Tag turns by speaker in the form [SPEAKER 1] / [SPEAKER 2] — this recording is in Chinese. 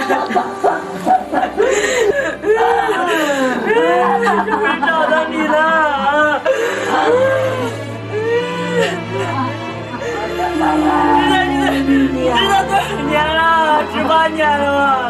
[SPEAKER 1] 终于找到你了！你知道多少年了？18年了吗？